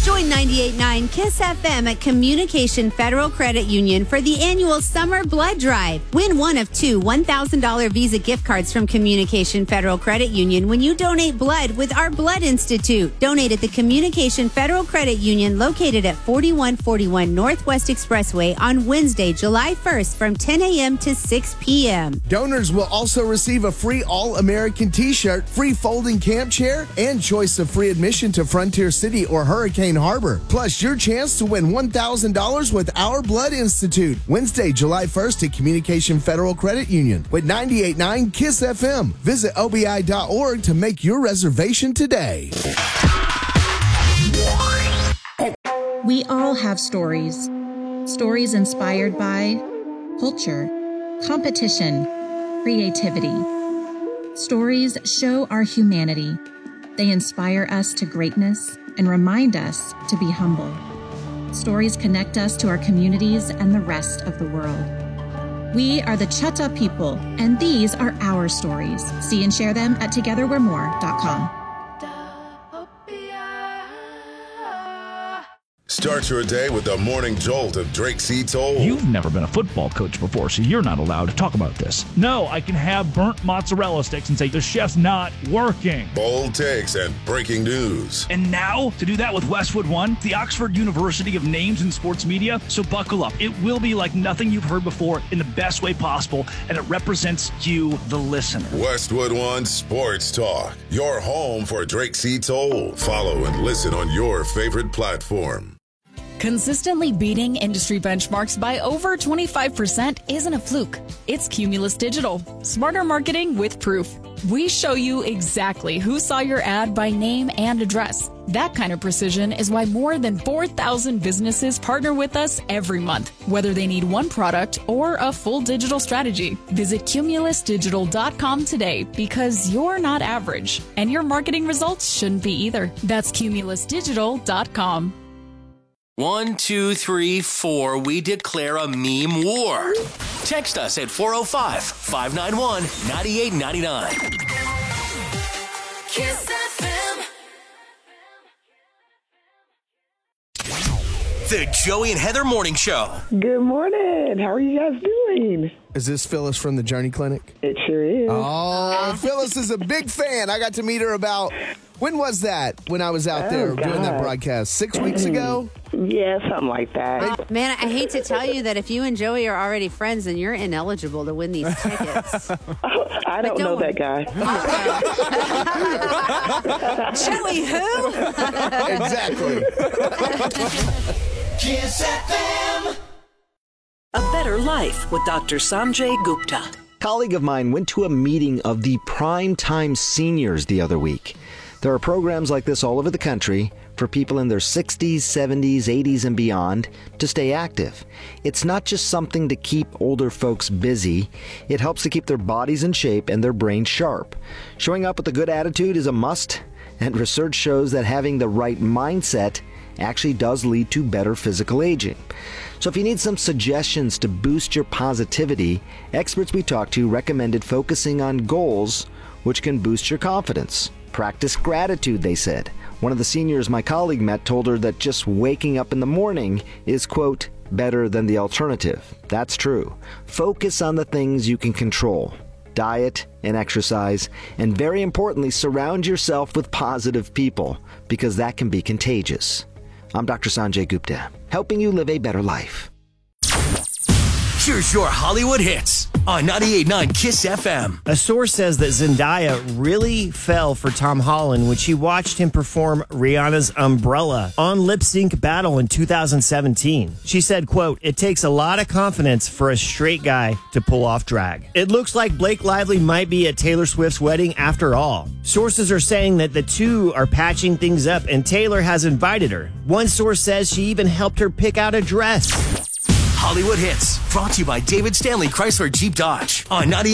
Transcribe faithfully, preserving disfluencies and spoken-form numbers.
Join ninety-eight point nine KISS F M at Communication Federal Credit Union for the annual Summer Blood Drive. Win one of two one thousand dollars Visa gift cards from Communication Federal Credit Union when you donate blood with our Blood Institute. Donate at the Communication Federal Credit Union located at forty-one forty-one Northwest Expressway on Wednesday, July first from ten a.m. to six p.m. Donors will also receive a free All-American t-shirt, free folding camp chair, and choice of free admission to Frontier City or Hurricane Harbor. Plus, your chance to win one thousand dollars with our Blood Institute. Wednesday, July first at Communication Federal Credit Union with ninety-eight point nine KISS F M. Visit O B I dot org to make your reservation today. We all have stories. Stories inspired by culture, competition, creativity. Stories show our humanity. They inspire us to greatness and remind us to be humble. Stories connect us to our communities and the rest of the world. We are the Chutta people, and these are our stories. See and share them at together we're more dot com. Start your day with the morning jolt of Drake C. Toll. You've never been a football coach before, so you're not allowed to talk about this. No, I can have burnt mozzarella sticks and say the chef's not working. Bold takes and breaking news. And now, to do that with Westwood One, the Oxford University of Names in Sports Media. So buckle up. It will be like nothing you've heard before in the best way possible, and it represents you, the listener. Westwood One Sports Talk, your home for Drake C. Toll. Follow and listen on your favorite platform. Consistently beating industry benchmarks by over twenty-five percent isn't a fluke. It's Cumulus Digital. Smarter marketing with proof. We show you exactly who saw your ad by name and address. That kind of precision is why more than four thousand businesses partner with us every month, whether they need one product or a full digital strategy. Visit Cumulus Digital dot com today because you're not average, and your marketing results shouldn't be either. That's Cumulus Digital dot com. One, two, three, four, we declare a meme war. Text us at four oh five, five nine one, nine eight nine nine. KISS F M. The Joey and Heather Morning Show. Good morning. How are you guys doing? Is this Phyllis from the Journey Clinic? It sure is. Oh, Phyllis is a big fan. I got to meet her about, when was that? When I was out Oh, there God. doing that broadcast? Six weeks ago? Yeah, something like that. Uh, man, I hate to tell you that if you and Joey are already friends, then you're ineligible to win these tickets. Oh, I don't, don't know worry. that guy. Joey who? Exactly. KISS F M. A Better Life with Doctor Sanjay Gupta. A colleague of mine went to a meeting of the Primetime Seniors the other week. There are programs like this all over the country for people in their sixties, seventies, eighties, and beyond to stay active. It's not just something to keep older folks busy. It helps to keep their bodies in shape and their brains sharp. Showing up with a good attitude is a must, and research shows that having the right mindset actually does lead to better physical aging. So if you need some suggestions to boost your positivity, experts we talked to recommended focusing on goals which can boost your confidence. Practice gratitude, they said. One of the seniors my colleague met told her that just waking up in the morning is, quote, better than the alternative. That's true. Focus on the things you can control. Diet and exercise, and very importantly, surround yourself with positive people, because that can be contagious. I'm Doctor Sanjay Gupta, helping you live a better life. Here's your Hollywood hits on ninety-eight point nine KISS F M. A source says that Zendaya really fell for Tom Holland when she watched him perform Rihanna's Umbrella on Lip Sync Battle in two thousand seventeen. She said, quote, "It takes a lot of confidence for a straight guy to pull off drag. It looks like Blake Lively might be at Taylor Swift's wedding after all." Sources are saying that the two are patching things up and Taylor has invited her. One source says she even helped her pick out a dress. Hollywood hits brought to you by David Stanley Chrysler Jeep Dodge on ninety-eight